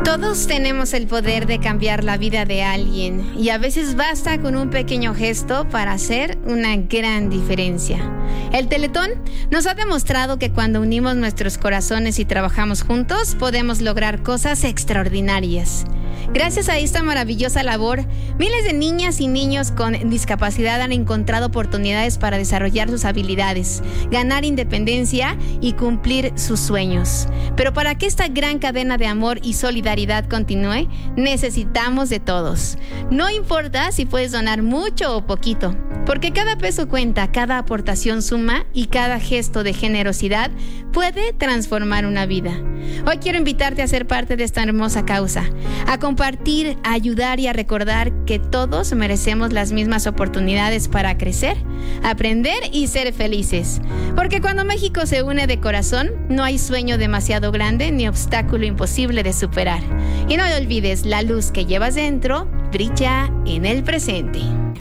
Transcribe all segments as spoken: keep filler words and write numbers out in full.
Todos tenemos el poder de cambiar la vida de alguien y a veces basta con un pequeño gesto para hacer una gran diferencia. El Teletón nos ha demostrado que cuando unimos nuestros corazones y trabajamos juntos podemos lograr cosas extraordinarias. Gracias a esta maravillosa labor, miles de niñas y niños con discapacidad han encontrado oportunidades para desarrollar sus habilidades, ganar independencia y cumplir sus sueños. Pero para que esta gran cadena de amor y solidaridad continúe, necesitamos de todos. No importa si puedes donar mucho o poquito, porque cada peso cuenta, cada aportación suma y cada gesto de generosidad puede transformar una vida. Hoy quiero invitarte a ser parte de esta hermosa causa, a compartir, a ayudar y a recordar que todos merecemos las mismas oportunidades para crecer, aprender y ser felices. Porque cuando México se une de corazón, no hay sueño demasiado grande ni obstáculo imposible de superar. Y no olvides, la luz que llevas dentro brilla en el presente.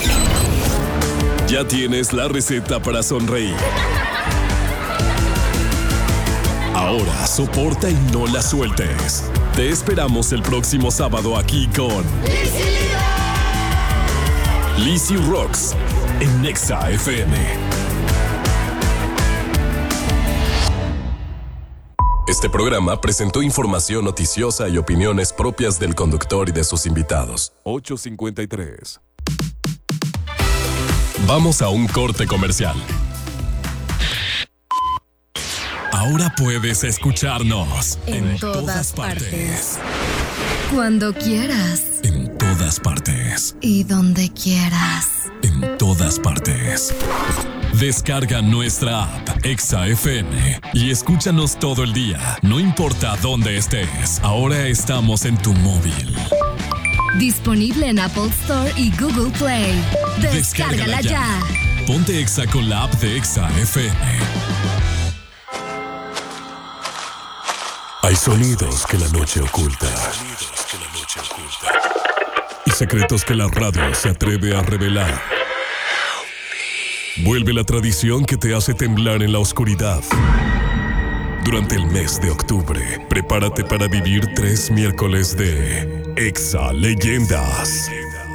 Ya tienes la receta para sonreír. Ahora soporta y no la sueltes. Te esperamos el próximo sábado aquí con Lizzy Rocks en Nexa F M. Este programa presentó información noticiosa y opiniones propias del conductor y de sus invitados. ocho cincuenta y tres. Vamos a un corte comercial. Ahora puedes escucharnos en, en todas, todas partes. partes. Cuando quieras. En todas partes. Y donde quieras. En todas partes. Descarga nuestra app Exa F M y escúchanos todo el día. No importa dónde estés. Ahora estamos en tu móvil. Disponible en Apple Store y Google Play. Descárgala, Descárgala ya. ya. Ponte Exa con la app de Exa F M. Hay sonidos que la noche oculta. Y secretos que la radio se atreve a revelar. Vuelve la tradición que te hace temblar en la oscuridad. Durante el mes de octubre, prepárate para vivir tres miércoles de Exa Leyendas.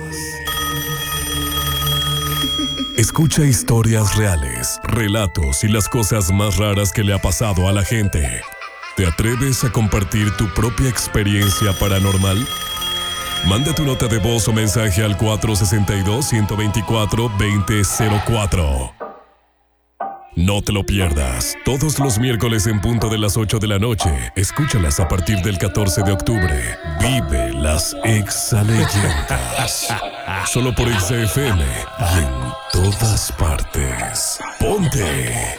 Escucha historias reales, relatos y las cosas más raras que le ha pasado a la gente. ¿Te atreves a compartir tu propia experiencia paranormal? Manda tu nota de voz o mensaje al cuatro seis dos, uno dos cuatro, dos cero cero cuatro. No te lo pierdas. Todos los miércoles en punto de las ocho de la noche. Escúchalas a partir del catorce de octubre. Vive las Exa Leyendas. Solo por Exa F M y en todas partes. ¡Ponte!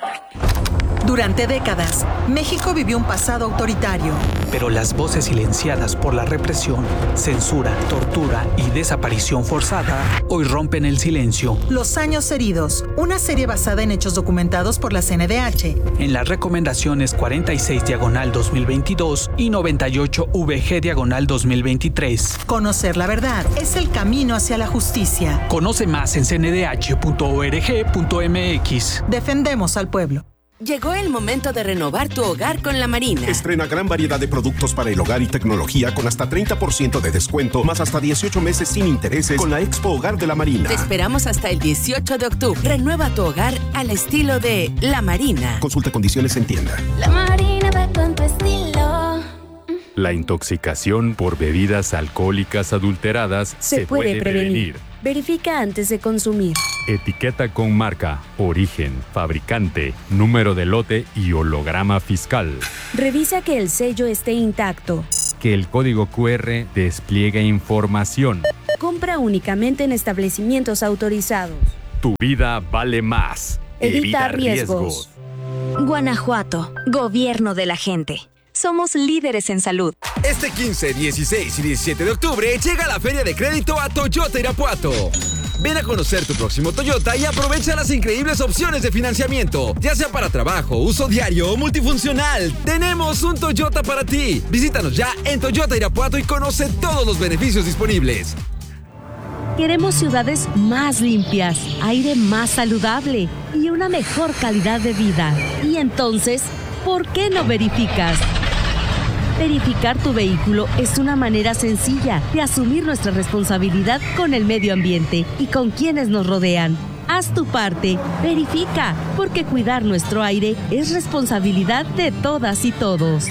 Durante décadas, México vivió un pasado autoritario. Pero las voces silenciadas por la represión, censura, tortura y desaparición forzada hoy rompen el silencio. Los años heridos, una serie basada en hechos documentados por la C N D H. En las recomendaciones cuarenta y seis diagonal dos mil veintidós y noventa y ocho V G diagonal dos mil veintitrés. Conocer la verdad es el camino hacia la justicia. Conoce más en c n d h punto org punto m x. Defendemos al pueblo. Llegó el momento de renovar tu hogar con La Marina. Estrena gran variedad de productos para el hogar y tecnología con hasta treinta por ciento de descuento, más hasta dieciocho meses sin intereses con la Expo Hogar de La Marina. Te esperamos hasta el dieciocho de octubre. Renueva tu hogar al estilo de La Marina. Consulta condiciones en tienda. La Marina va con tu estilo. La intoxicación por bebidas alcohólicas adulteradas se, se puede, puede prevenir. prevenir. Verifica antes de consumir. Etiqueta con marca, origen, fabricante, número de lote y holograma fiscal. Revisa que el sello esté intacto. Que el código cu erre despliegue información. Compra únicamente en establecimientos autorizados. Tu vida vale más. Evita, Evita riesgos. riesgos. Guanajuato, gobierno de la gente. Somos líderes en salud. Este quince, dieciséis y diecisiete de octubre llega la Feria de Crédito a Toyota Irapuato. Ven a conocer tu próximo Toyota y aprovecha las increíbles opciones de financiamiento, ya sea para trabajo, uso diario o multifuncional. Tenemos un Toyota para ti. Visítanos ya en Toyota Irapuato y conoce todos los beneficios disponibles. Queremos ciudades más limpias, aire más saludable y una mejor calidad de vida. Y entonces, ¿por qué no verificas? Verificar tu vehículo es una manera sencilla de asumir nuestra responsabilidad con el medio ambiente y con quienes nos rodean. Haz tu parte, verifica, porque cuidar nuestro aire es responsabilidad de todas y todos.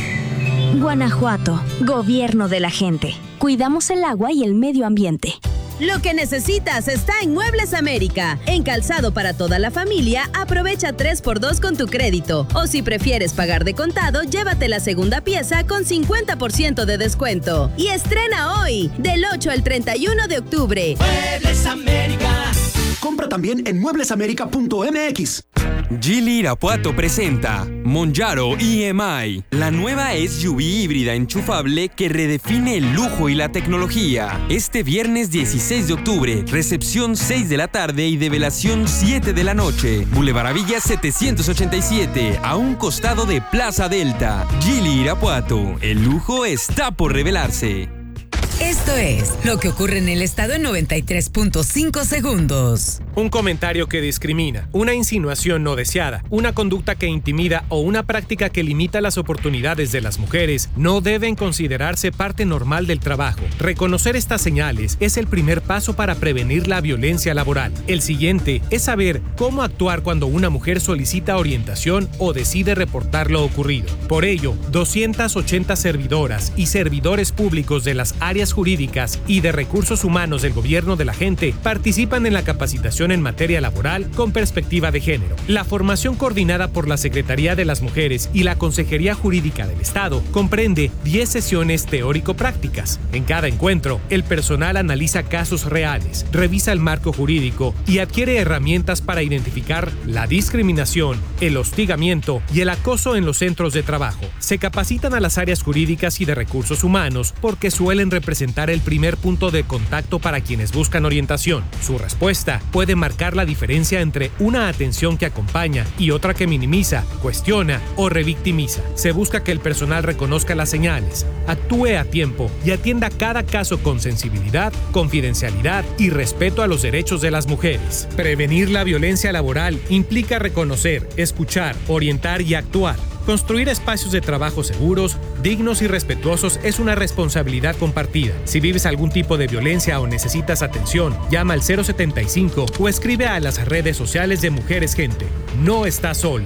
Guanajuato, Gobierno de la gente. Cuidamos el agua y el medio ambiente. Lo que necesitas está en Muebles América. En calzado para toda la familia, aprovecha tres por dos con tu crédito. O si prefieres pagar de contado, llévate la segunda pieza con cincuenta por ciento de descuento. Y estrena hoy, del ocho al treinta y uno de octubre. Muebles América. Compra también en muebles américa punto m x. Geely Irapuato presenta Monjaro E M I, la nueva S U V híbrida enchufable que redefine el lujo y la tecnología. Este viernes dieciséis de octubre, recepción seis de la tarde y develación siete de la noche. Boulevard Avilla setecientos ochenta y siete, a un costado de Plaza Delta. Geely Irapuato, el lujo está por revelarse. Esto es lo que ocurre en el estado en noventa y tres punto cinco segundos. Un comentario que discrimina, una insinuación no deseada, una conducta que intimida o una práctica que limita las oportunidades de las mujeres no deben considerarse parte normal del trabajo. Reconocer estas señales es el primer paso para prevenir la violencia laboral. El siguiente es saber cómo actuar cuando una mujer solicita orientación o decide reportar lo ocurrido. Por ello, doscientas ochenta servidoras y servidores públicos de las áreas jurídicas y de recursos humanos del Gobierno de la Gente participan en la capacitación en materia laboral con perspectiva de género. La formación coordinada por la Secretaría de las Mujeres y la Consejería Jurídica del Estado comprende diez sesiones teórico-prácticas. En cada encuentro, el personal analiza casos reales, revisa el marco jurídico y adquiere herramientas para identificar la discriminación, el hostigamiento y el acoso en los centros de trabajo. Se capacitan a las áreas jurídicas y de recursos humanos porque suelen representar el primer punto de contacto para quienes buscan orientación. Su respuesta puede marcar la diferencia entre una atención que acompaña y otra que minimiza, cuestiona o revictimiza. Se busca que el personal reconozca las señales, actúe a tiempo y atienda cada caso con sensibilidad, confidencialidad y respeto a los derechos de las mujeres. Prevenir la violencia laboral implica reconocer, escuchar, orientar y actuar. Construir espacios de trabajo seguros, dignos y respetuosos es una responsabilidad compartida. Si vives algún tipo de violencia o necesitas atención, llama al cero setenta y cinco o escribe a las redes sociales de Mujeres Gente. No estás sola.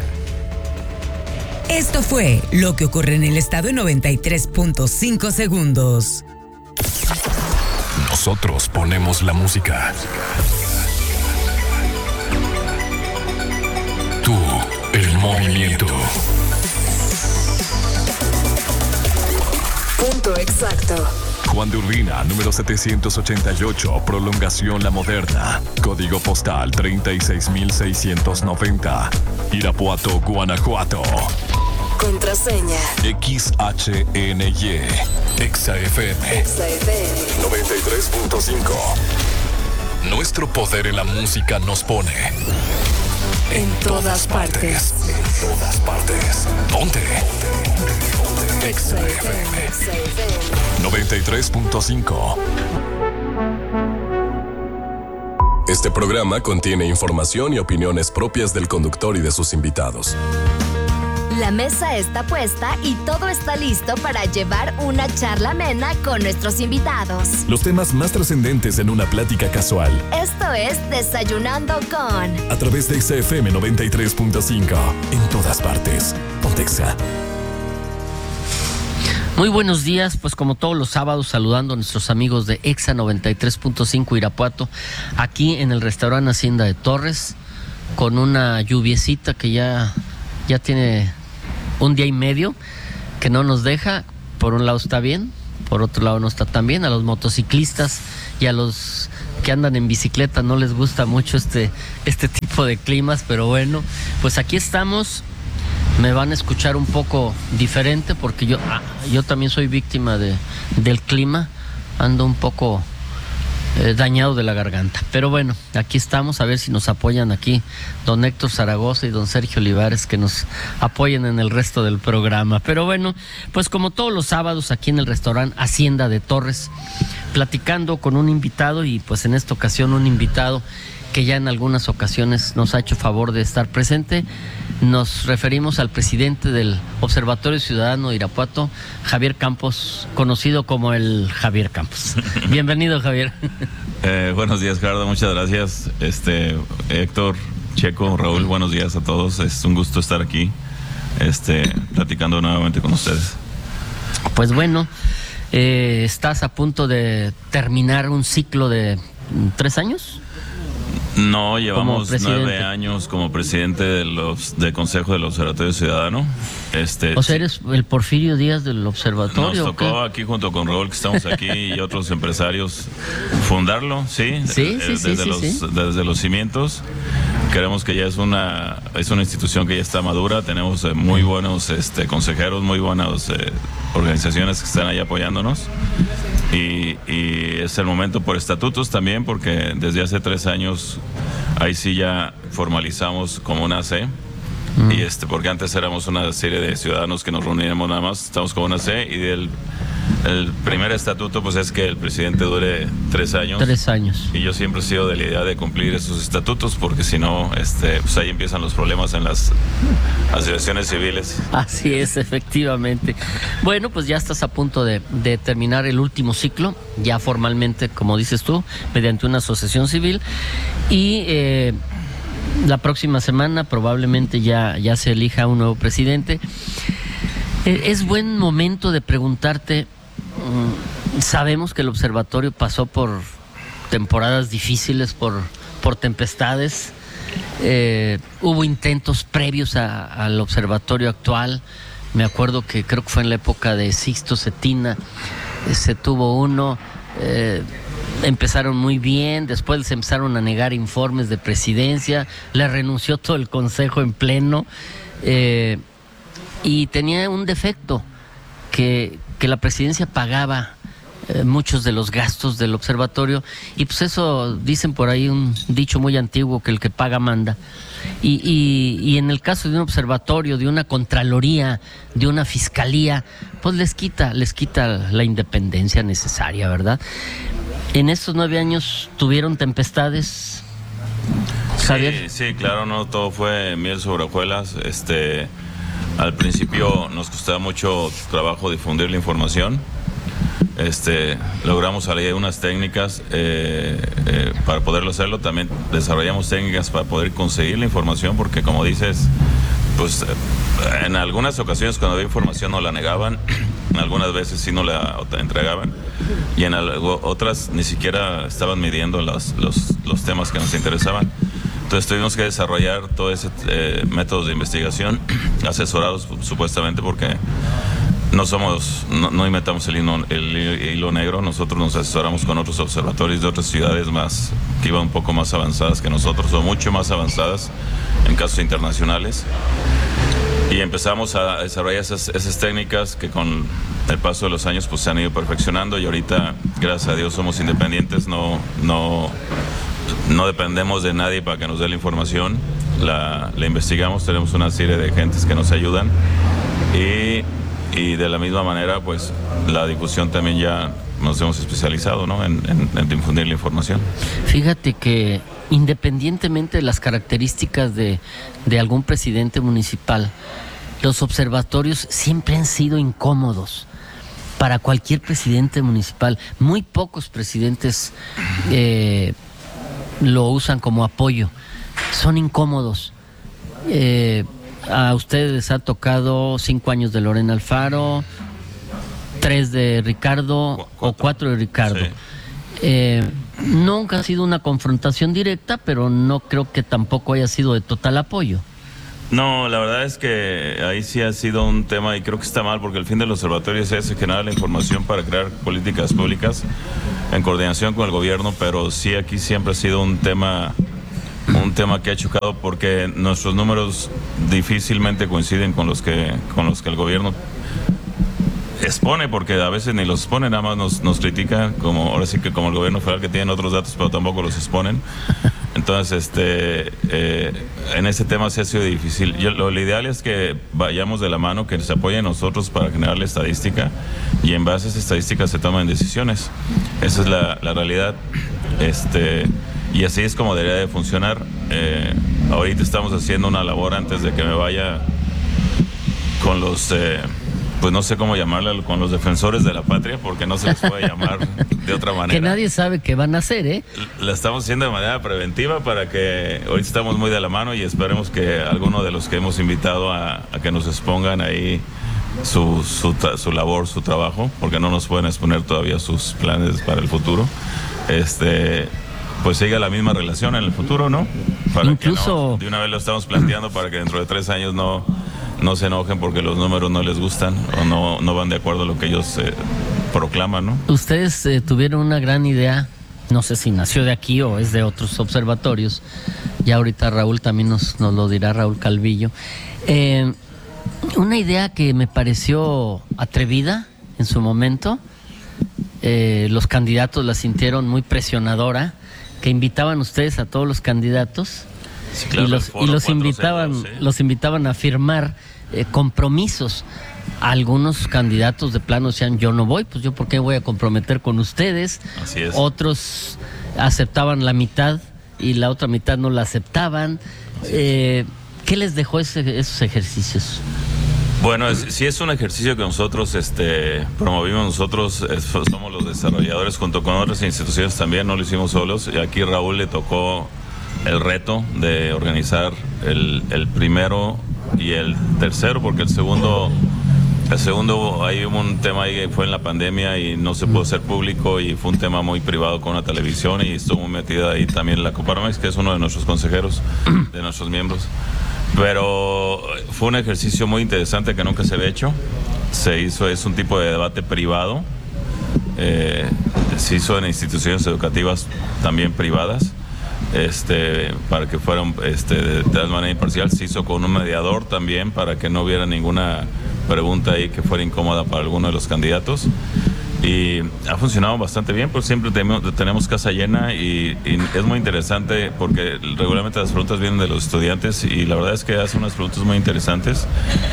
Esto fue lo que ocurre en el estado en noventa y tres punto cinco segundos. Nosotros ponemos la música. Tú, el movimiento. Punto exacto. Juan de Urbina, número setecientos ochenta y ocho, prolongación La Moderna. Código postal treinta y seis mil seiscientos noventa. Irapuato, Guanajuato. Contraseña. X H N Y. Exa F M. Exa F M. noventa y tres punto cinco. Nuestro poder en la música nos pone en todas partes. En todas partes. Ponte. Exa F M noventa y tres punto cinco. Este programa contiene información y opiniones propias del conductor y de sus invitados. La mesa está puesta y todo está listo para llevar una charla amena con nuestros invitados. Los temas más trascendentes en una plática casual. Esto es Desayunando con... A través de Exa F M noventa y tres punto cinco. En todas partes. Pontexa. Muy buenos días, pues como todos los sábados saludando a nuestros amigos de Exa noventa y tres punto cinco Irapuato, aquí en el restaurante Hacienda de Torres, con una lluviecita que ya, ya tiene un día y medio, que no nos deja. Por un lado está bien, por otro lado no está tan bien. A los motociclistas y a los que andan en bicicleta no les gusta mucho este, este tipo de climas, pero bueno, pues aquí estamos. Me van a escuchar un poco diferente porque yo, ah, yo también soy víctima de, del clima. Ando un poco eh, dañado de la garganta. Pero bueno, aquí estamos, a ver si nos apoyan aquí don Héctor Zaragoza y don Sergio Olivares, que nos apoyen en el resto del programa. Pero bueno, pues como todos los sábados aquí en el restaurante Hacienda de Torres, platicando con un invitado, y pues en esta ocasión un invitado que ya en algunas ocasiones nos ha hecho favor de estar presente. Nos referimos al presidente del Observatorio Ciudadano de Irapuato, Javier Campos, conocido como el Javier Campos. Bienvenido, Javier. Eh, buenos días, Gerardo, muchas gracias. Este, Héctor, Checo, Raúl, buenos días a todos. Es un gusto estar aquí, este, platicando nuevamente con ustedes. Pues bueno, eh, estás a punto de terminar un ciclo de tres años. No, llevamos nueve años como presidente de los, del Consejo del Observatorio Ciudadano. Este, o sea, ¿eres el Porfirio Díaz del Observatorio? Nos tocó aquí junto con Raúl, que estamos aquí, y otros empresarios, fundarlo, ¿sí? Sí, sí, desde, sí, los, sí, sí. desde los cimientos. Creemos que ya es una es una institución que ya está madura. Tenemos eh, muy buenos este, consejeros, muy buenas eh, organizaciones que están ahí apoyándonos. Y, y es el momento por estatutos también, porque desde hace tres años ahí sí ya formalizamos como una C. Mm. Y este, porque antes éramos una serie de ciudadanos que nos reuníamos nada más, estamos como una C, y el, el primer estatuto pues es que el presidente dure tres años. Tres años. Y yo siempre he sido de la idea de cumplir esos estatutos, porque si no, este, pues ahí empiezan los problemas en las asociaciones civiles. Así es, efectivamente. Bueno, pues ya estás a punto de, de terminar el último ciclo, ya formalmente, como dices tú, mediante una asociación civil, y eh, la próxima semana probablemente ya, ya se elija un nuevo presidente. Es buen momento de preguntarte, sabemos que el observatorio pasó por temporadas difíciles, por, por tempestades, eh, hubo intentos previos a, al observatorio actual. Me acuerdo que creo que fue en la época de Sixto Cetina, eh, se tuvo uno, eh, empezaron muy bien, después se empezaron a negar informes de presidencia, le renunció todo el consejo en pleno, eh, y tenía un defecto, que, que la presidencia pagaba eh, muchos de los gastos del observatorio, y pues eso, dicen por ahí un dicho muy antiguo, que el que paga manda. Y, y, y en el caso de un observatorio, de una contraloría, de una fiscalía, pues les quita, les quita la independencia necesaria, ¿verdad? En estos nueve años tuvieron tempestades, Javier. Sí, sí, claro, no todo fue miel sobre hojuelas. Este, al principio nos costaba mucho trabajo difundir la información. Este, logramos salir unas técnicas eh, eh, para poderlo hacerlo. También desarrollamos técnicas para poder conseguir la información, porque como dices, pues en algunas ocasiones cuando había información no la negaban, algunas veces sí no la entregaban, y en algo, otras ni siquiera estaban midiendo los, los, los temas que nos interesaban. Entonces tuvimos que desarrollar todo ese eh, métodos de investigación asesorados supuestamente, porque no somos, no, no inventamos el hilo, el hilo negro. Nosotros nos asesoramos con otros observatorios de otras ciudades más, que iban un poco más avanzadas que nosotros, o mucho más avanzadas en casos internacionales. Y empezamos a desarrollar esas, esas técnicas que con el paso de los años pues se han ido perfeccionando, y ahorita, gracias a Dios, somos independientes, no, no, no dependemos de nadie para que nos dé la información, la, la investigamos, tenemos una serie de gentes que nos ayudan, y, y de la misma manera pues la difusión también ya nos hemos especializado, ¿no? en, en, en difundir la información. Fíjate que independientemente de las características de, de algún presidente municipal, los observatorios siempre han sido incómodos para cualquier presidente municipal. Muy pocos presidentes eh, lo usan como apoyo. Son incómodos. Eh, a ustedes les ha tocado cinco años de Lorena Alfaro, tres de Ricardo, cuatro. o cuatro de Ricardo. Sí. Eh, nunca ha sido una confrontación directa, pero no creo que tampoco haya sido de total apoyo. No, la verdad es que ahí sí ha sido un tema, y creo que está mal, porque el fin del observatorio es ese, generar la información para crear políticas públicas en coordinación con el gobierno, pero sí aquí siempre ha sido un tema, un tema que ha chocado, porque nuestros números difícilmente coinciden con los que, con los que el gobierno expone, porque a veces ni los expone, nada más nos, nos critica, como ahora sí que como el gobierno federal, que tienen otros datos pero tampoco los exponen. Entonces, este, eh, en ese tema sí ha sido difícil. Yo, lo, lo ideal es que vayamos de la mano, que se apoyen nosotros para generar la estadística, y en base a esa estadística se toman decisiones. Esa es la, la realidad. Este, y así es como debería de funcionar. Eh, ahorita estamos haciendo una labor antes de que me vaya con los, eh, pues no sé cómo llamarla, con los defensores de la patria, porque no se les puede llamar de otra manera. Que nadie sabe qué van a hacer, ¿eh? La estamos haciendo de manera preventiva para que ahorita estamos muy de la mano y esperemos que alguno de los que hemos invitado a, a que nos expongan ahí su, su, su labor, su trabajo, porque no nos pueden exponer todavía sus planes para el futuro, este, pues siga la misma relación en el futuro, ¿no? Para Incluso... que no, de una vez lo estamos planteando para que dentro de tres años no, no se enojen porque los números no les gustan o no, no van de acuerdo a lo que ellos eh, proclaman, ¿no? Ustedes eh, tuvieron una gran idea, no sé si nació de aquí o es de otros observatorios, ya ahorita Raúl también nos, nos lo dirá, Raúl Calvillo. Eh, una idea que me pareció atrevida en su momento, eh, los candidatos la sintieron muy presionadora, que invitaban ustedes a todos los candidatos sí, claro, y los, y los invitaban, sí. los invitaban a firmar eh, compromisos. Algunos candidatos de plano decían, yo no voy, pues yo por qué voy a comprometer con ustedes. Así es. Otros aceptaban la mitad y la otra mitad no la aceptaban. Eh, ¿Qué les dejó ese, esos ejercicios? Bueno, es, sí es un ejercicio que nosotros este, promovimos, nosotros es, somos los desarrolladores junto con otras instituciones también, no lo hicimos solos, y aquí Raúl le tocó el reto de organizar el, el primero y el tercero, porque el segundo, el segundo, hay un tema ahí que fue en la pandemia y no se pudo hacer público y fue un tema muy privado con la televisión y estuvo muy metida ahí también la Coparmex, que es uno de nuestros consejeros, de nuestros miembros. Pero fue un ejercicio muy interesante que nunca se había hecho. Se hizo, es un tipo de debate privado. Eh, se hizo en instituciones educativas también privadas, este, para que fueran este, de tal manera imparcial. Se hizo con un mediador también para que no hubiera ninguna pregunta ahí que fuera incómoda para alguno de los candidatos. Y ha funcionado bastante bien, pues siempre tenemos, tenemos casa llena y, y es muy interesante porque regularmente las preguntas vienen de los estudiantes y la verdad es que hacen unas preguntas muy interesantes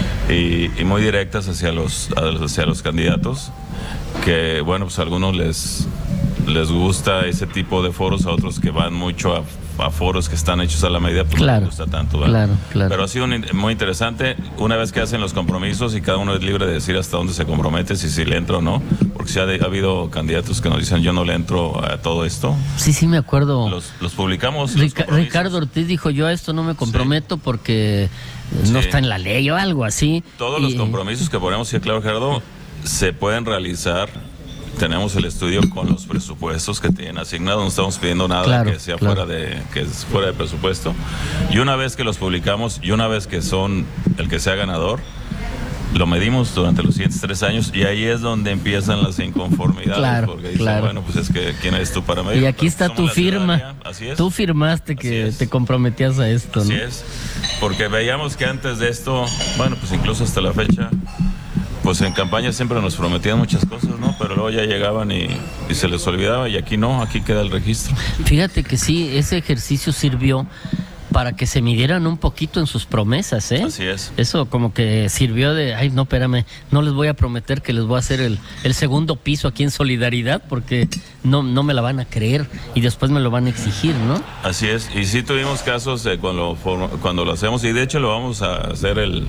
y, y muy directas hacia los, hacia los candidatos, que bueno, pues a algunos les, les gusta ese tipo de foros, a otros que van mucho a a foros que están hechos a la medida, pues claro, no les gusta tanto, ¿verdad? Claro, claro. Pero ha sido un, muy interesante una vez que hacen los compromisos y cada uno es libre de decir hasta dónde se compromete, si, si le entra o no, porque si ha, de, ha habido candidatos que nos dicen yo no le entro a todo esto. Sí, sí, me acuerdo. Los, los publicamos. Rica, los Ricardo Ortiz dijo, yo a esto no me comprometo sí. porque no sí. está en la ley o algo así. Todos y... los compromisos que ponemos, sí, claro, Gerardo, se pueden realizar. Tenemos el estudio con los presupuestos que tienen asignados, no estamos pidiendo nada claro, que sea claro. fuera de que es fuera de presupuesto. Y una vez que los publicamos y una vez que son el que sea ganador, lo medimos durante los siguientes tres años y ahí es donde empiezan las inconformidades, claro, porque dicen, claro. bueno, pues es que ¿quién eres tú para medir? Y aquí está tu firma. Así es. Tú firmaste que te comprometías a esto, Así ¿no? es, porque veíamos que antes de esto, bueno, pues incluso hasta la fecha, pues en campaña siempre nos prometían muchas cosas, ¿no? Pero luego ya llegaban y, y se les olvidaba y aquí no, aquí queda el registro. Fíjate que sí, ese ejercicio sirvió para que se midieran un poquito en sus promesas, ¿eh? Así es. Eso como que sirvió de, ay, no, espérame, no les voy a prometer que les voy a hacer el, el segundo piso aquí en Solidaridad porque no, no me la van a creer y después me lo van a exigir, ¿no? Así es, y sí tuvimos casos eh, cuando, cuando lo hacemos y de hecho lo vamos a hacer el...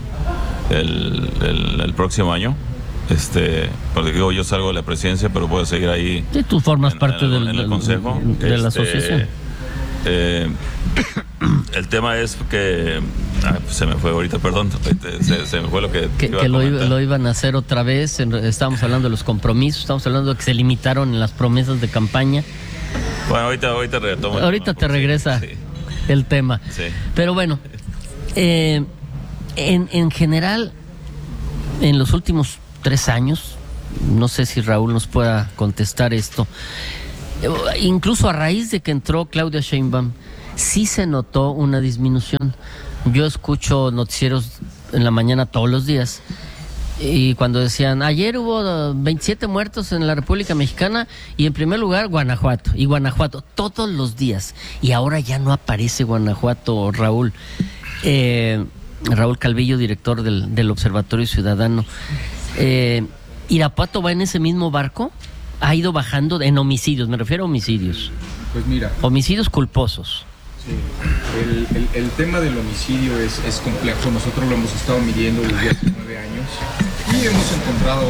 El, el, el próximo año, este, porque digo, yo salgo de la presidencia, pero puedo seguir ahí. Sí, tú formas en, parte en el, del en el consejo de este, la asociación. Eh, el tema es que ah, pues se me fue ahorita, perdón, se, se me fue lo que que, iba que a lo, lo iban a hacer otra vez. Estábamos hablando de los compromisos, estamos hablando de que se limitaron en las promesas de campaña. Bueno, ahorita, ahorita retomo. Ahorita te regresa sí. el tema. Sí. Pero bueno, eh. En, en general, en los últimos tres años, no sé si Raúl nos pueda contestar esto, incluso a raíz de que entró Claudia Sheinbaum, sí se notó una disminución. Yo escucho noticieros en la mañana todos los días y cuando decían, ayer hubo veintisiete muertos en la República Mexicana y en primer lugar Guanajuato, y Guanajuato, todos los días, y ahora ya no aparece Guanajuato, Raúl. Eh... Raúl Calvillo, director del, del Observatorio Ciudadano. Eh, ¿Irapuato va en ese mismo barco? ¿Ha ido bajando en homicidios? Me refiero a homicidios. Pues mira. Homicidios culposos. Sí, el, el, el tema del homicidio es, es complejo. Nosotros lo hemos estado midiendo desde hace nueve años y hemos encontrado...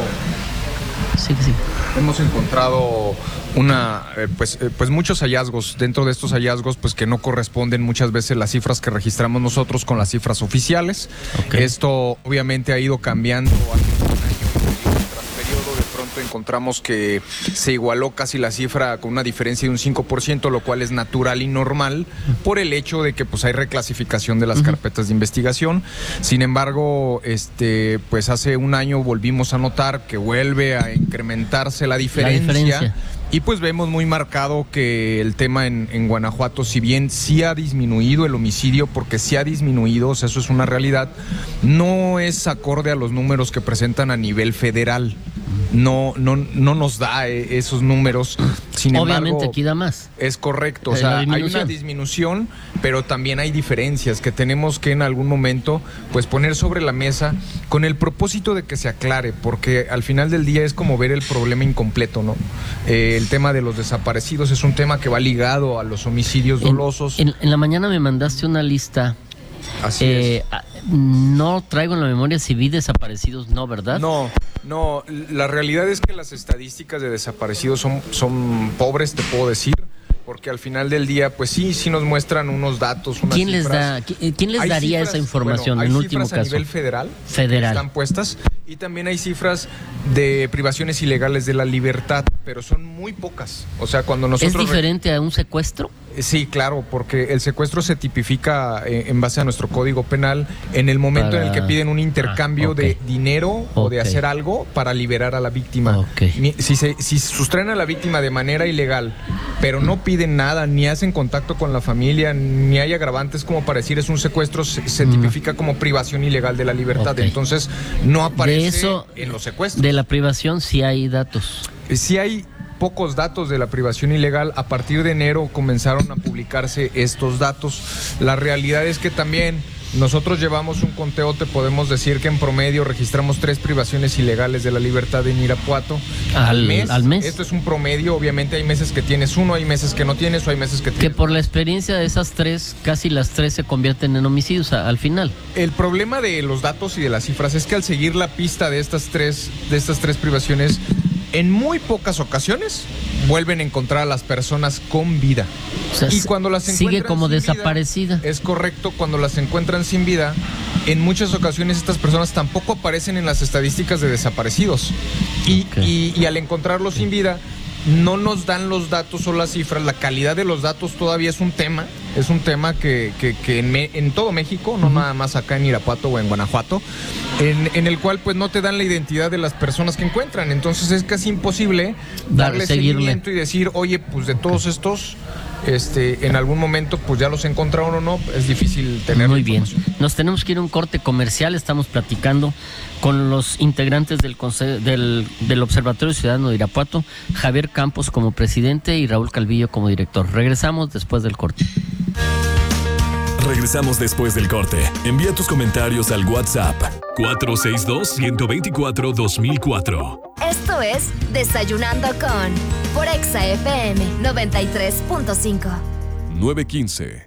Sí, sí. Hemos encontrado una, eh, pues, eh, pues muchos hallazgos. Dentro de estos hallazgos, pues que no corresponden muchas veces las cifras que registramos nosotros con las cifras oficiales. Okay. Esto obviamente ha ido cambiando año con año. Tras periodo de pronto encontramos que se igualó casi la cifra con una diferencia de un cinco por ciento, lo cual es natural y normal por el hecho de que pues hay reclasificación de las uh-huh. carpetas de investigación. Sin embargo, este, pues hace un año volvimos a notar que vuelve a incrementarse la diferencia. La diferencia. Y pues vemos muy marcado que el tema en, en Guanajuato, si bien sí ha disminuido el homicidio, porque sí ha disminuido, o sea, eso es una realidad, no es acorde a los números que presentan a nivel federal. No, no, no nos da eh, esos números. Sin Obviamente embargo, aquí da más. Es correcto, o sea, hay una disminución, pero también hay diferencias que tenemos que en algún momento pues poner sobre la mesa con el propósito de que se aclare, porque al final del día es como ver el problema incompleto, ¿no? Eh, el tema de los desaparecidos es un tema que va ligado a los homicidios dolosos. En, en, en la mañana me mandaste una lista. Así eh, es. No traigo en la memoria si vi desaparecidos, no, ¿verdad? No, no, la realidad es que las estadísticas de desaparecidos son, son pobres, te puedo decir, porque al final del día, pues sí, sí nos muestran unos datos, unas ¿Quién cifras. les da, ¿quién les hay daría cifras, esa información bueno, en hay último cifras caso? A nivel federal, Federal. Que están puestas, y también hay cifras de privaciones ilegales de la libertad, pero son muy pocas. O sea, cuando nosotros... ¿Es diferente a un secuestro? Sí, claro, porque el secuestro se tipifica eh, en base a nuestro código penal en el momento para... en el que piden un intercambio ah, okay. de dinero okay. o de hacer algo para liberar a la víctima. Okay. Si se si sustraen a la víctima de manera ilegal, pero no piden nada, ni hacen contacto con la familia, ni hay agravantes como para decir es un secuestro, se, se mm. tipifica como privación ilegal de la libertad. Okay. Entonces, no aparece de eso, en los secuestros. De la privación sí hay datos. Sí hay pocos datos de la privación ilegal. A partir de enero comenzaron a publicarse estos datos. La realidad es que también nosotros llevamos un conteo, te podemos decir que en promedio registramos tres privaciones ilegales de la libertad en Irapuato al, al mes. Al mes. Esto es un promedio, obviamente hay meses que tienes uno, hay meses que no tienes o hay meses que tienes. Que por la experiencia de esas tres, casi las tres se convierten en homicidios a, al final. El problema de los datos y de las cifras es que al seguir la pista de estas tres, de estas tres privaciones, en muy pocas ocasiones vuelven a encontrar a las personas con vida. O sea, y cuando las sigue como desaparecida. Vida, es correcto, cuando las encuentran sin vida, en muchas ocasiones estas personas tampoco aparecen en las estadísticas de desaparecidos. Y, okay. y, y al encontrarlos sin vida, no nos dan los datos o las cifras. La calidad de los datos todavía es un tema. Es un tema que, que, que en, me, en todo México, no uh-huh. nada más acá en Irapuato o en Guanajuato, en, en el cual pues no te dan la identidad de las personas que encuentran. Entonces es casi imposible darle seguimiento y decir, oye, pues de todos estos, este, en algún momento pues ya los encontraron o no, es difícil tener. Muy bien, nos tenemos que ir a un corte comercial. Estamos platicando con los integrantes del, del, del Observatorio Ciudadano de Irapuato, Javier Campos como presidente y Raúl Calvillo como director. Regresamos después del corte. Regresamos después del corte. Envía tus comentarios al WhatsApp cuatro seis dos, uno dos cuatro, dos mil cuatro. Esto es Desayunando con por Exa F M noventa y tres punto cinco. nueve quince.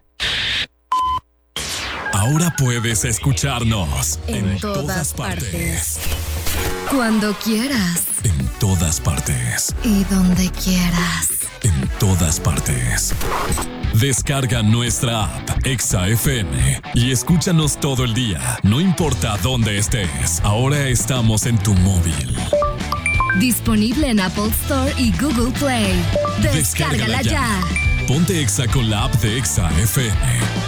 Ahora puedes escucharnos en, en todas, todas partes. partes. Cuando quieras. En todas partes. Y donde quieras. En todas partes. Descarga nuestra app Exa F M y escúchanos todo el día, no importa dónde estés. Ahora estamos en tu móvil. Disponible en Apple Store y Google Play. Descárgala, Descárgala ya. ya. Ponte Exa con la app de Exa F M.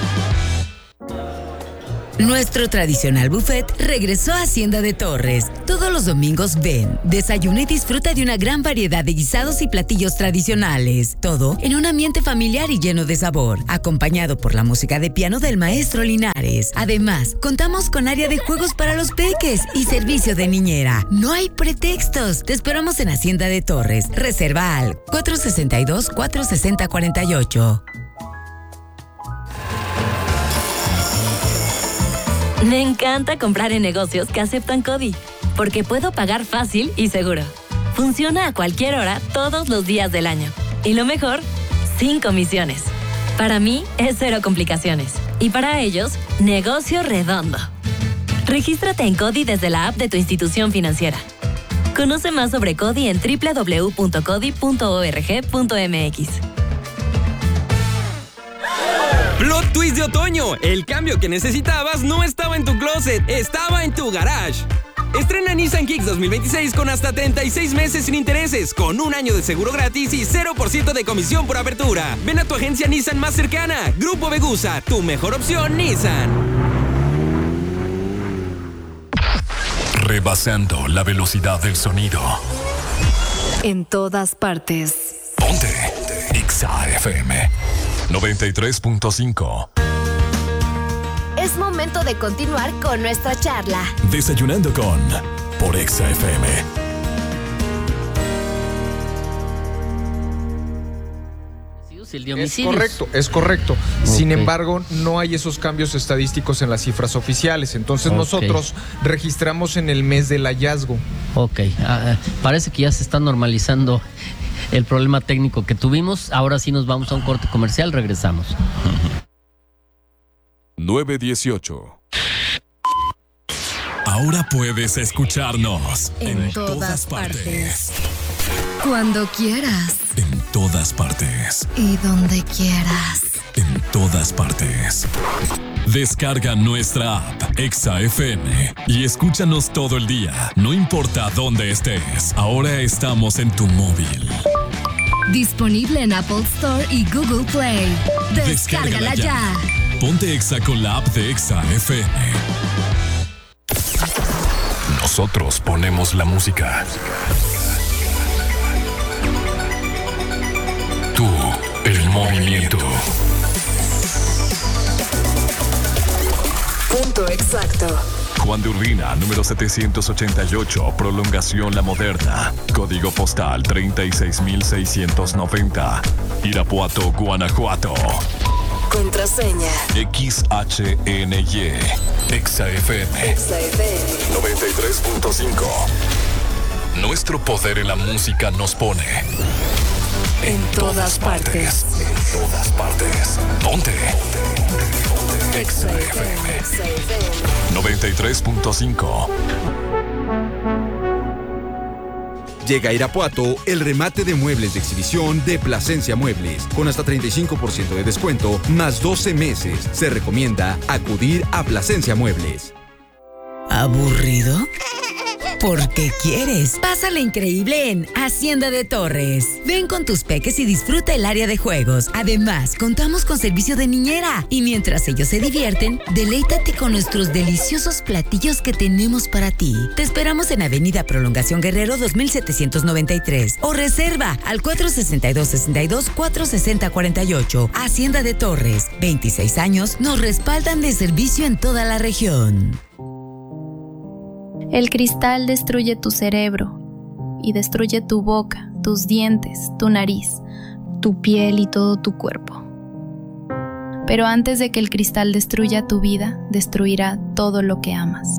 Nuestro tradicional buffet regresó a Hacienda de Torres. Todos los domingos ven, desayuna y disfruta de una gran variedad de guisados y platillos tradicionales. Todo en un ambiente familiar y lleno de sabor, acompañado por la música de piano del maestro Linares. Además, contamos con área de juegos para los peques y servicio de niñera. No hay pretextos. Te esperamos en Hacienda de Torres. Reserva al cuatro seis dos, cuatro seis cero, cuatro ocho. Me encanta comprar en negocios que aceptan CODI, porque puedo pagar fácil y seguro. Funciona a cualquier hora, todos los días del año. Y lo mejor, sin comisiones. Para mí es cero complicaciones. Y para ellos, negocio redondo. Regístrate en CODI desde la app de tu institución financiera. Conoce más sobre CODI en doble u doble u doble u punto codi punto org punto m x. Plot Twist de otoño. El cambio que necesitabas no estaba en tu closet, estaba en tu garage. Estrena Nissan Kicks dos mil veintiséis con hasta treinta y seis meses sin intereses, con un año de seguro gratis y cero por ciento de comisión por apertura. Ven a tu agencia Nissan más cercana. Grupo Vegusa, tu mejor opción Nissan. Rebasando la velocidad del sonido. En todas partes. Ponte Exa F M noventa y tres punto cinco. Es momento de continuar con nuestra charla. Desayunando con por Exa F M. Es correcto, es correcto. Okay. Sin embargo, no hay esos cambios estadísticos en las cifras oficiales. Entonces okay. nosotros registramos en el mes del hallazgo. Ok, uh, parece que ya se está normalizando el problema técnico que tuvimos. Ahora sí nos vamos a un corte comercial, regresamos. nueve dieciocho. Ahora puedes escucharnos en, en todas, todas partes. partes. Cuando quieras. En todas partes. Y donde quieras. En todas partes. Descarga nuestra app Exa F M y escúchanos todo el día. No importa dónde estés. Ahora estamos en tu móvil. Disponible en Apple Store y Google Play. Descárgala, Descárgala ya. ya. Ponte Exa con la app de Exa F M. Nosotros ponemos la música. Tú, el movimiento. Punto exacto. Juan de Urbina, número setecientos ochenta y ocho, Prolongación La Moderna. Código postal treinta y seis mil seiscientos noventa. Irapuato, Guanajuato. Contraseña X H N Y. Exa F M Exa F M noventa y tres punto cinco. Nuestro poder en la música nos pone en, en todas, todas partes. partes. En todas partes. Ponte. Exa F M noventa y tres punto cinco. Llega a Irapuato el remate de muebles de exhibición de Plasencia Muebles, con hasta treinta y cinco por ciento de descuento, más doce meses. Se recomienda acudir a Plasencia Muebles. ¿Aburrido? Porque quieres. Pásala increíble en Hacienda de Torres. Ven con tus peques y disfruta el área de juegos. Además, contamos con servicio de niñera. Y mientras ellos se divierten, deleítate con nuestros deliciosos platillos que tenemos para ti. Te esperamos en Avenida Prolongación Guerrero dos mil setecientos noventa y tres o reserva al cuatro sesenta y dos, sesenta y dos, cuatro sesenta, cuarenta y ocho. Hacienda de Torres. veintiséis años nos respaldan de servicio en toda la región. El cristal destruye tu cerebro y destruye tu boca, tus dientes, tu nariz, tu piel y todo tu cuerpo. Pero antes de que el cristal destruya tu vida, destruirá todo lo que amas.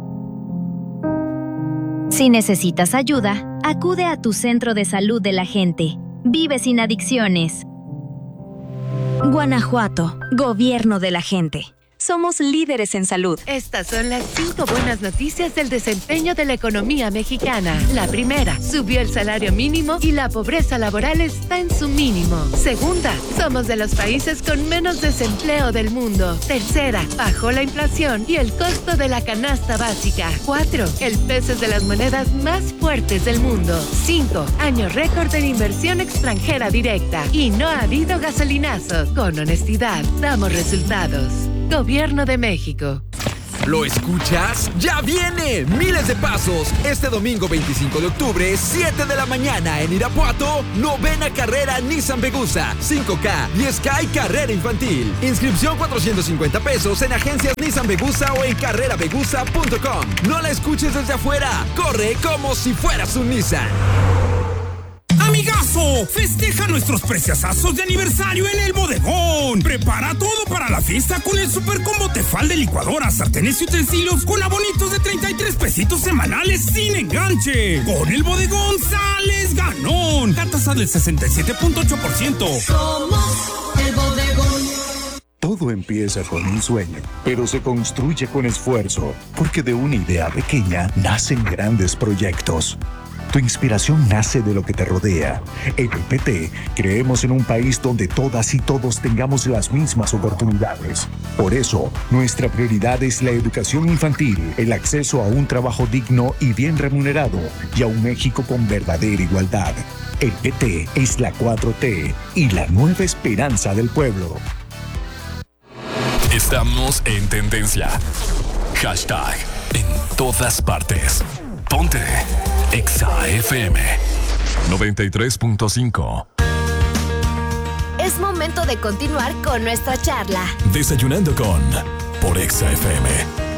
Si necesitas ayuda, acude a tu centro de salud de la gente. Vive sin adicciones. Guanajuato, Gobierno de la Gente. Somos líderes en salud. Estas son las cinco buenas noticias del desempeño de la economía mexicana. La primera, subió el salario mínimo y la pobreza laboral está en su mínimo. Segunda, somos de los países con menos desempleo del mundo. Tercera, bajó la inflación y el costo de la canasta básica. Cuatro, el peso es de las monedas más fuertes del mundo. Cinco, año récord en inversión extranjera directa. Y no ha habido gasolinazo. Con honestidad, damos resultados. Gobierno de México. ¿Lo escuchas? ¡Ya viene! Miles de pasos. Este domingo veinticinco de octubre, siete de la mañana en Irapuato, novena carrera Nissan Vegusa, cinco K, diez K y carrera infantil. Inscripción cuatrocientos cincuenta pesos en agencias Nissan Vegusa o en carrera vegusa punto com. No la escuches desde afuera. Corre como si fueras un Nissan. ¡Amigazo! Festeja nuestros preciosazos de aniversario en el bodegón. Prepara todo para la fiesta con el super combo Tefal de licuadoras, sartenes y utensilios con abonitos de treinta y tres pesitos semanales sin enganche. Con el bodegón sales ganón. Cartas tasa del sesenta y siete punto ocho por ciento. Somos el bodegón. Todo empieza con un sueño, pero se construye con esfuerzo, porque de una idea pequeña nacen grandes proyectos. Tu inspiración nace de lo que te rodea. En el P T creemos en un país donde todas y todos tengamos las mismas oportunidades. Por eso, nuestra prioridad es la educación infantil, el acceso a un trabajo digno y bien remunerado, y a un México con verdadera igualdad. El P T es la cuatro T y la nueva esperanza del pueblo. Estamos en tendencia. Hashtag en todas partes. Ponte Exa F M noventa y tres punto cinco. Es momento de continuar con nuestra charla. Desayunando con por Exa F M.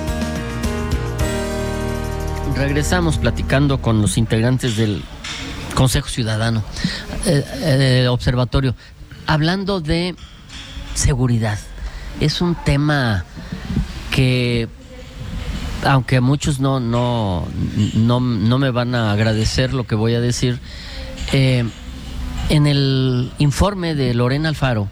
Regresamos platicando con los integrantes del Consejo Ciudadano, eh, eh, Observatorio, hablando de seguridad. Es un tema que, aunque muchos no, no, no, no me van a agradecer lo que voy a decir, eh, en el informe de Lorena Alfaro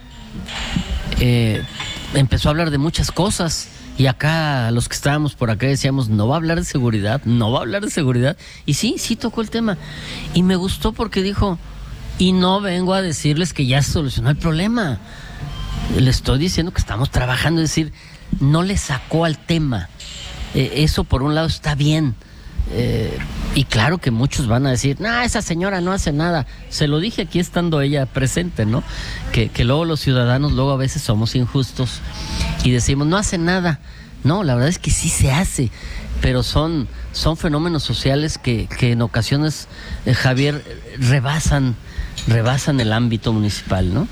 eh, empezó a hablar de muchas cosas, y acá los que estábamos por acá decíamos, no va a hablar de seguridad, no va a hablar de seguridad, y sí, sí tocó el tema, y me gustó porque dijo, y no vengo a decirles que ya se solucionó el problema, le estoy diciendo que estamos trabajando, es decir, no le sacó al tema. Eh, eso por un lado está bien, eh, y claro que muchos van a decir, no, esa señora no hace nada. Se lo dije aquí estando ella presente, ¿no? Que, que luego los ciudadanos luego a veces somos injustos y decimos, no hace nada. No, la verdad es que sí se hace, pero son, son fenómenos sociales que, que en ocasiones, eh, Javier, rebasan, rebasan el ámbito municipal, ¿no?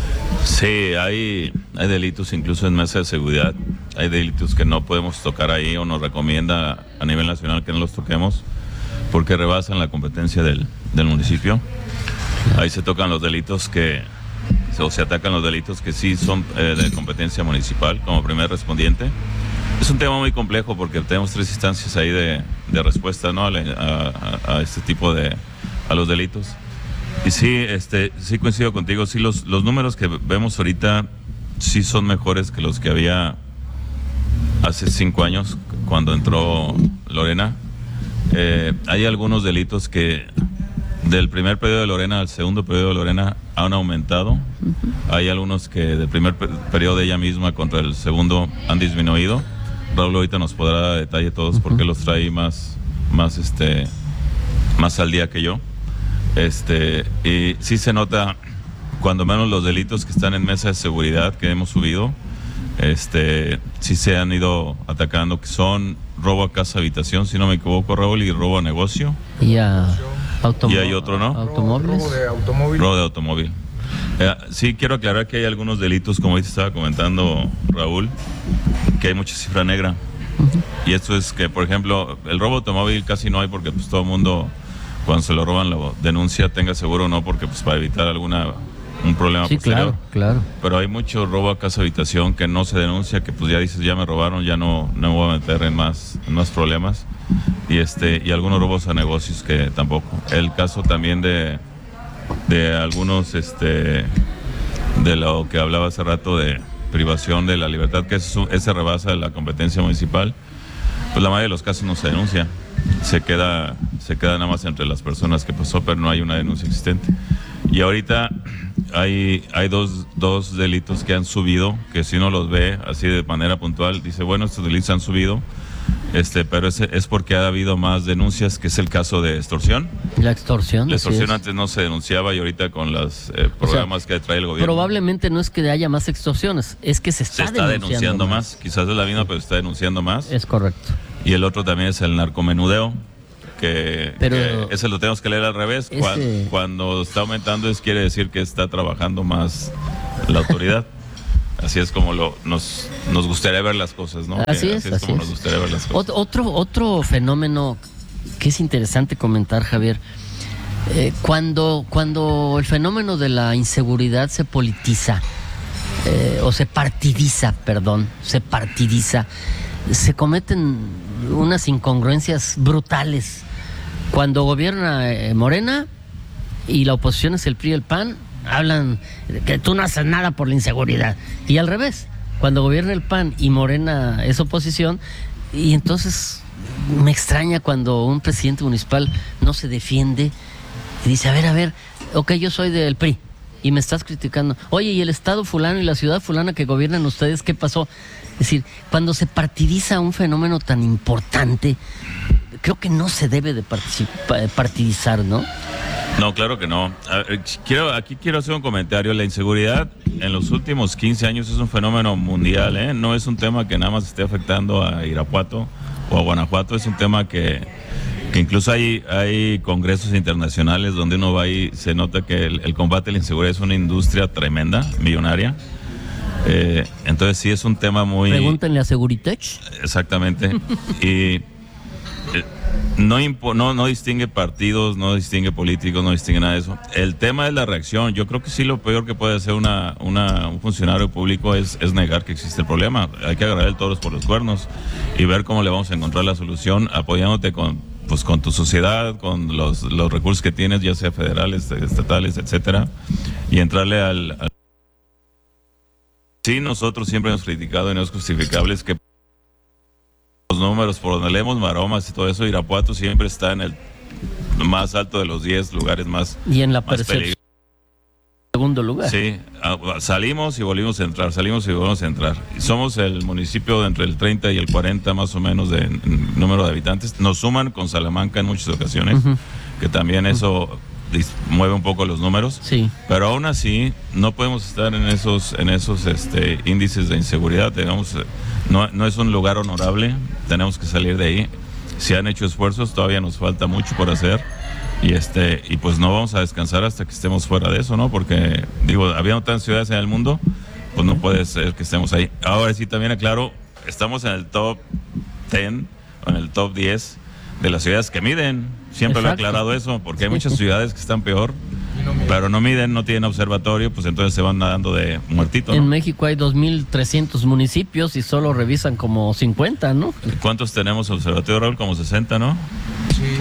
Sí, hay, hay delitos incluso en mesa de seguridad. Hay delitos que no podemos tocar ahí, o nos recomienda a nivel nacional que no los toquemos porque rebasan la competencia del, del municipio. Ahí se tocan los delitos que, o se atacan los delitos que sí son eh, de competencia municipal como primer respondiente. Es un tema muy complejo porque tenemos tres instancias ahí de, de respuesta, ¿no? a, a, a este tipo de, a los delitos. Y sí, este, sí coincido contigo, sí, los, los números que vemos ahorita sí son mejores que los que había hace cinco años cuando entró Lorena. Eh, hay algunos delitos que del primer periodo de Lorena al segundo periodo de Lorena han aumentado. Uh-huh. Hay algunos que del primer periodo de ella misma contra el segundo han disminuido. Raúl ahorita nos podrá dar detalle todos uh-huh. porque los trae más, más, este, más al día que yo. Este, y sí se nota cuando menos los delitos que están en mesa de seguridad que hemos subido, este, sí se han ido atacando, que son robo a casa habitación, si no me equivoco, Raúl, y robo a negocio. Y a automóvil. Y hay otro, ¿no? Automóviles. Robo de automóvil. Robo de automóvil. Eh, sí, quiero aclarar que hay algunos delitos, como ahorita estaba comentando Raúl, que hay mucha cifra negra. Uh-huh. Y esto es que, por ejemplo, el robo de automóvil casi no hay porque pues todo el mundo, cuando se lo roban, lo denuncia, tenga seguro o no, porque pues para evitar alguna un problema sí, posterior. Claro, claro. Pero hay mucho robo a casa habitación que no se denuncia, que pues ya dices, ya me robaron, ya no, no me voy a meter en más, en más problemas. Y este, y algunos robos a negocios que tampoco. El caso también de, de algunos, este, de lo que hablaba hace rato de privación de la libertad, que eso, ese rebasa la competencia municipal, pues la mayoría de los casos no se denuncia. Se queda, se queda nada más entre las personas que pasó, pero no hay una denuncia existente. Y ahorita hay, hay dos, dos delitos que han subido, que si uno los ve así de manera puntual, dice, bueno, estos delitos han subido, este, pero es, es porque ha habido más denuncias, que es el caso de extorsión. La extorsión. La extorsión antes no se denunciaba y ahorita con los eh, programas o sea, que trae el gobierno. Probablemente no es que haya más extorsiones, es que se está, se está denunciando, denunciando más. más. Quizás es la misma, pero se está denunciando más. Es correcto. Y el otro también es el narcomenudeo, que, pero que ese lo tenemos que leer al revés. Ese... Cuando, cuando está aumentando es quiere decir que está trabajando más la autoridad. Así es como lo, nos, nos gustaría ver las cosas, ¿no? Así que, es, así es así como es. nos gustaría ver las cosas. Otro, otro fenómeno que es interesante comentar, Javier, eh, cuando, cuando el fenómeno de la inseguridad se politiza, eh, o se partidiza, perdón, se partidiza, se cometen unas incongruencias brutales. Cuando gobierna eh, Morena, y la oposición es el P R I y el P A N, hablan que tú no haces nada por la inseguridad. Y al revés, cuando gobierna el P A N y Morena es oposición, y entonces me extraña cuando un presidente municipal no se defiende y dice, a ver, a ver, ok, yo soy del P R I y me estás criticando. Oye, ¿y el estado fulano y la ciudad fulana que gobiernan ustedes, qué pasó? Es decir, cuando se partidiza un fenómeno tan importante, creo que no se debe de partidizar, ¿no? No, claro que no. Quiero, aquí quiero hacer un comentario. La inseguridad en los últimos quince años es un fenómeno mundial, ¿eh? No es un tema que nada más esté afectando a Irapuato o a Guanajuato, es un tema que, que incluso hay, hay congresos internacionales donde uno va y se nota que el, el combate a la inseguridad es una industria tremenda, millonaria. Eh, entonces sí es un tema muy... Pregúntenle a Seguritech. Exactamente. Y eh, no, impo, no, no distingue partidos, no distingue políticos, no distingue nada de eso. El tema es la reacción. Yo creo que sí lo peor que puede hacer una, una, un funcionario público es, es negar que existe el problema. Hay que agarrar el toro por los cuernos y ver cómo le vamos a encontrar la solución apoyándote con, pues, con tu sociedad, con los, los recursos que tienes, ya sea federales, estatales, etcétera, y entrarle al... al Sí, nosotros siempre hemos criticado y no es justificable es que los números por donde leemos maromas y todo eso, Irapuato siempre está en el más alto de los diez lugares más y en la percepción segundo lugar. Sí, salimos y volvimos a entrar, salimos y volvimos a entrar. Somos el municipio de entre el treinta y el cuarenta más o menos de número de habitantes. Nos suman con Salamanca en muchas ocasiones, uh-huh. que también eso... Uh-huh. mueve un poco los números, sí. Pero aún así no podemos estar en esos en esos este índices de inseguridad. Digamos, no, no es un lugar honorable, tenemos que salir de ahí. Se han hecho esfuerzos, todavía nos falta mucho por hacer y este y pues no vamos a descansar hasta que estemos fuera de eso, ¿no? Porque digo, habiendo tantas ciudades en el mundo, pues no puede ser que estemos ahí. Ahora sí también aclaro, estamos en el top diez, en el top diez de las ciudades que miden. Siempre Exacto. lo he aclarado eso, porque hay muchas ciudades que están peor, no pero no miden, no tienen observatorio, pues entonces se van nadando de muertito, ¿no? En México hay dos mil trescientos municipios y solo revisan como cincuenta, ¿no? ¿Cuántos tenemos observatorio, Raúl? Como sesenta, ¿no? Sí,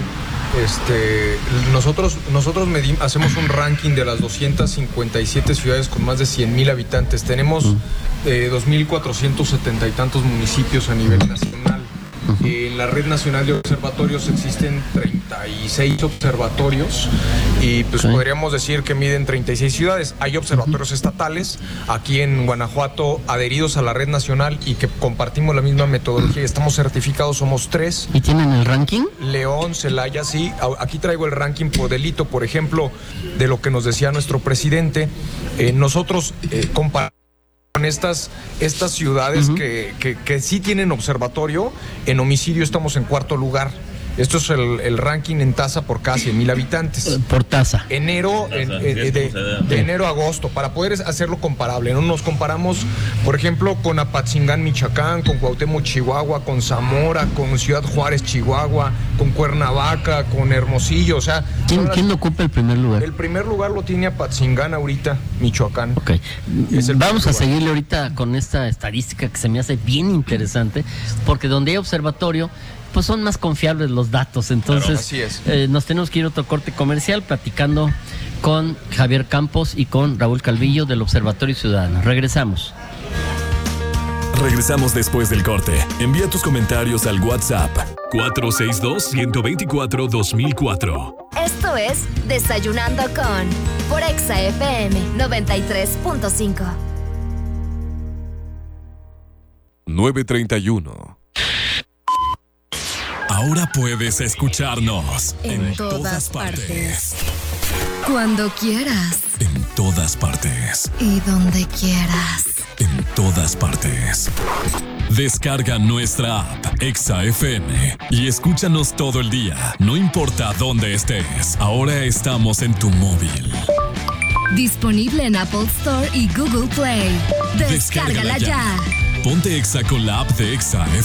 este, nosotros, nosotros medim, hacemos un ranking de las doscientas cincuenta y siete ciudades con más de cien mil habitantes. Tenemos uh-huh. eh, dos mil cuatrocientos setenta y tantos municipios a nivel nacional. En la red nacional de observatorios existen treinta y seis observatorios y pues sí. podríamos decir que miden treinta y seis ciudades. Hay observatorios uh-huh. estatales aquí en Guanajuato adheridos a la red nacional y que compartimos la misma metodología. Estamos certificados, somos tres. ¿Y tienen el ranking? León, Celaya, sí. Aquí traigo el ranking por delito, por ejemplo, de lo que nos decía nuestro presidente. Eh, nosotros eh, compartimos con estas, estas ciudades uh-huh. que, que, que sí tienen observatorio. En homicidio estamos en cuarto lugar. Esto es el, el ranking en tasa por cada cien mil habitantes. Por tasa. Enero, en, en, de, de, de enero a agosto, para poder hacerlo comparable, ¿no? Nos comparamos, por ejemplo, con Apatzingán, Michoacán, con Cuauhtémoc, Chihuahua, con Zamora, con Ciudad Juárez, Chihuahua, con Cuernavaca, con Hermosillo, o sea... ¿Quién, las, ¿quién ocupa el primer lugar? El primer lugar lo tiene Apatzingán ahorita, Michoacán. Ok. Vamos a seguirle ahorita con esta estadística que se me hace bien interesante, porque donde hay observatorio... pues son más confiables los datos, entonces claro, así es. eh, nos tenemos que ir a otro corte comercial platicando con Javier Campos y con Raúl Calvillo del Observatorio Ciudadano. Regresamos. Regresamos después del corte. Envía tus comentarios al WhatsApp cuatro seis dos, uno dos cuatro, dos mil cuatro. Esto es Desayunando con por Exa F M noventa y tres punto cinco. nueve treinta y uno. Ahora puedes escucharnos en, en todas, todas partes. partes. Cuando quieras. En todas partes. Y donde quieras. En todas partes. Descarga nuestra app Exa F M y escúchanos todo el día. No importa dónde estés. Ahora estamos en tu móvil. Disponible en Apple Store y Google Play. Descárgala, Descárgala ya. ya. Ponte Exa con la app de Exa F